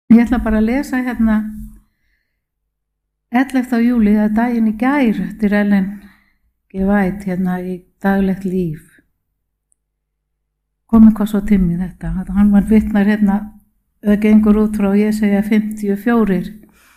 Ég ætla bara að lesa hérna 11. júlí, það er daginn í gær, eftir Ellen G. White hérna í daglegt líf. Komið hvað svo timmi þetta. Hann var vitnar hérna, það gengur út frá Jesaja 54.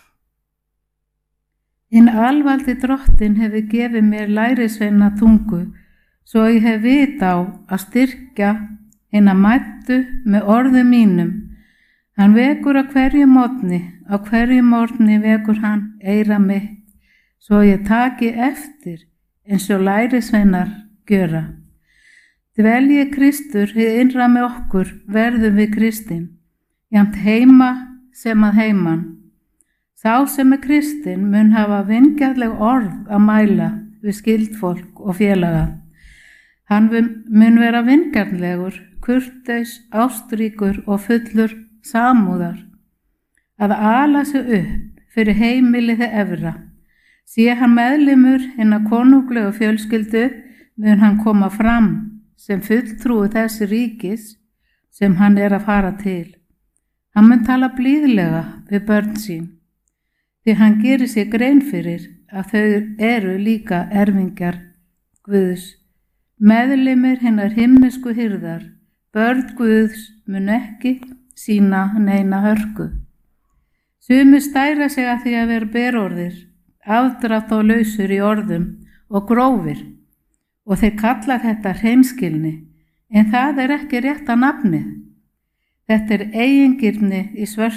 Hinn alvaldi drottin hefur gefið mér lærisveina tungu, svo ég hef vit á að styrkja hina mættu með orðum mínum. Hann vekur á hverju morgni vekur hann eyra mitt, svo ég taki eftir eins og lærisveinar gjöra. Dvelji Kristur hið innra með okkur, verðum við Kristin, jafnt heima sem að heiman. Sá sem er Kristinn mun hafa vingjarnleg orð að mæla við skyldfólk og félaga. Hann mun vera vingjarnlegur, kurteis, ástríkur og fullur samúðar, að ala sig upp fyrir heimilið efra. Sé hann meðlimur hinna konunglegu fjölskyldu, mun hann koma fram sem fulltrúi þess ríkis sem hann er að fara til. Hann mun tala blíðlega við börn sín, því hann gerir sér grein fyrir að þau eru líka erfingjar Guðs. Meðlimir hinnar himnesku hirðar, börn Guðs mun ekki sína neina hörku. Sumir stæra sig að því að vera berorðir, afdrátt og lausur í orðum og grófir, og þeir kalla þetta hreinskilni, en það er ekki rétta nafnið. Þetta er eigingirni í svörtu